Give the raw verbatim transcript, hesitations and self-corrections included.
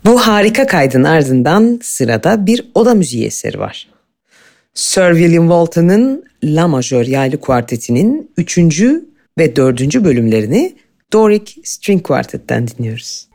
Bu harika kaydın ardından sırada bir oda müziği eseri var. Sir William Walton'ın La Majör yaylı kuartetinin üçüncü ve dördüncü bölümlerini Doric String Quartet'ten dinliyoruz.